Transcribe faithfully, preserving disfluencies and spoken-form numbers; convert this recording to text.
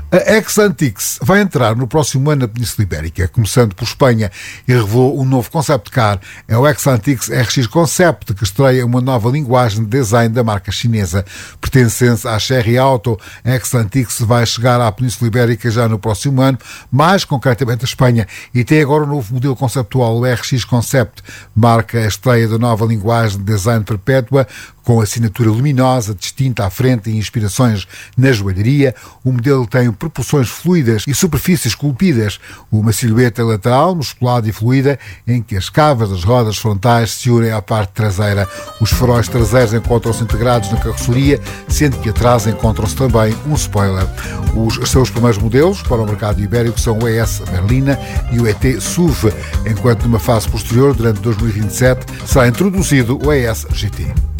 A Xantix vai entrar no próximo ano na Península Ibérica, começando por Espanha, e revelou um novo concept car. É o Xantix R X Concept, que estreia uma nova linguagem de design da marca chinesa. Pertencente à Chery Auto, a Xantix vai chegar à Península Ibérica já no próximo ano, mais concretamente a Espanha, e tem agora um novo modelo conceptual, o R X Concept. Marca a estreia da nova linguagem de design perpétua, com assinatura luminosa, distinta à frente e inspirações na joalharia. O modelo tem propulsões fluidas e superfícies esculpidas. Uma silhueta lateral, musculada e fluida, em que as cavas das rodas frontais se unem à parte traseira. Os faróis traseiros encontram-se integrados na carroceria, sendo que atrás encontram-se também um spoiler. Os seus primeiros modelos para o mercado ibérico são o E S Berlina e o E T S U V, enquanto numa fase posterior, durante dois mil e vinte e sete, será introduzido o E S G T.